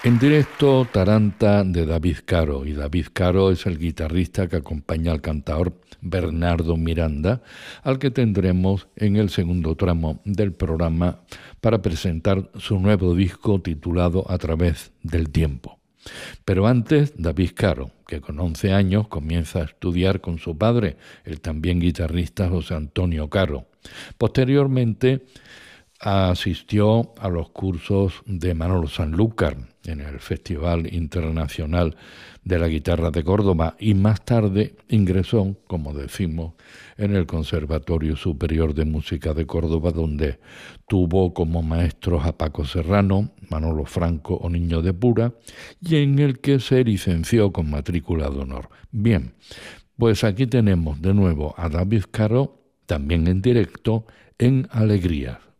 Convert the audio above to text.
En directo, Taranta de David Caro, y David Caro es el guitarrista que acompaña al cantador Bernardo Miranda, al que tendremos en el segundo tramo del programa para presentar su nuevo disco titulado A través del tiempo. Pero antes, David Caro, que con 11 años comienza a estudiar con su padre, el también guitarrista José Antonio Caro. Posteriormente, asistió a los cursos de Manolo Sanlúcar en el Festival Internacional de la Guitarra de Córdoba y más tarde ingresó, como decimos, en el Conservatorio Superior de Música de Córdoba, donde tuvo como maestros a Paco Serrano, Manolo Franco o Niño de Pura, y en el que se licenció con matrícula de honor. Bien, pues aquí tenemos de nuevo a David Caro, también en directo, en Alegrías.